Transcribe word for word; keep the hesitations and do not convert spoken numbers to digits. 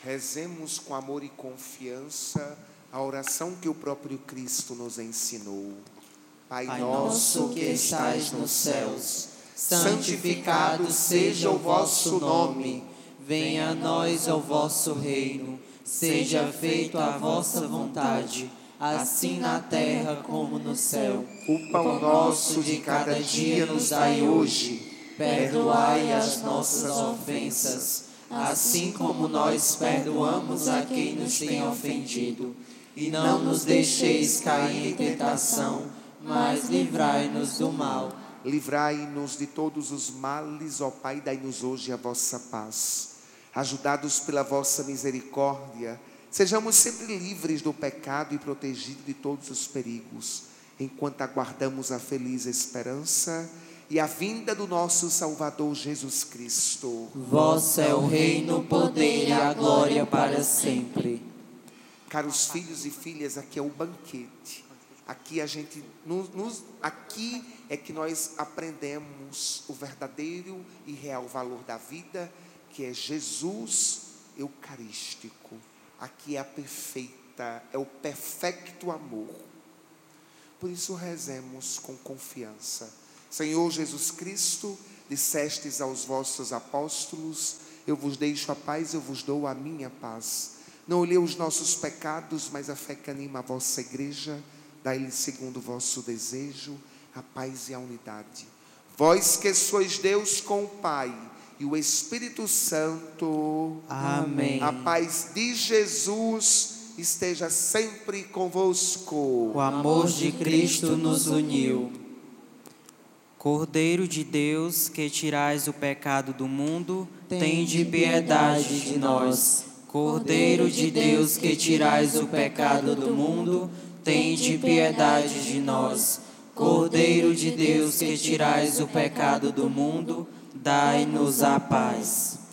Rezemos com amor e confiança a oração que o próprio Cristo nos ensinou. Pai, Pai nosso que estais nos céus, santificado seja o vosso nome. Venha a nós o vosso reino. Seja feita a vossa vontade, assim na terra como no céu. O pão nosso de cada dia nos dai hoje. Perdoai as nossas ofensas, assim como nós perdoamos a quem nos tem ofendido. E não nos deixeis cair em tentação, mas livrai-nos do mal. Livrai-nos de todos os males, ó Pai, dai-nos hoje a vossa paz. Ajudados pela vossa misericórdia, sejamos sempre livres do pecado e protegidos de todos os perigos, enquanto aguardamos a feliz esperança e a vinda do nosso Salvador Jesus Cristo. Vosso é o reino, o poder e a glória para sempre. Caros filhos e filhas, aqui é o banquete. Aqui a gente, nos, nos, aqui é que nós aprendemos o verdadeiro e real valor da vida, que é Jesus eucarístico. Aqui é a perfeita, é o perfeito amor. Por isso rezemos com confiança. Senhor Jesus Cristo, dissestes aos vossos apóstolos: eu vos deixo a paz, eu vos dou a minha paz. Não olhei os nossos pecados, mas a fé que anima a vossa igreja. Dai-lhe segundo o vosso desejo a paz e a unidade. Vós que sois Deus com o Pai e o Espírito Santo. Amém. A paz de Jesus esteja sempre convosco. O amor de Cristo nos uniu. Cordeiro de Deus, que tirais o pecado do mundo, tende piedade de nós. Cordeiro de Deus, que tirais o pecado do mundo, tende piedade de nós. Cordeiro de Deus, que tirais o pecado do mundo, dai-nos a paz.